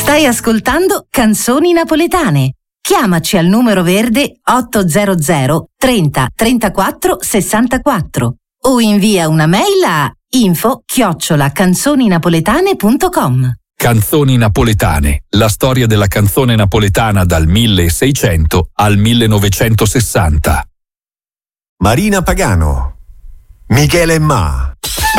Stai ascoltando Canzoni Napoletane. Chiamaci al numero verde 800 30 34 64 o invia una mail a info@canzoninapoletane.com. Canzoni napoletane, la storia della canzone napoletana dal 1600 al 1960. Marina Pagano, Michele Ma.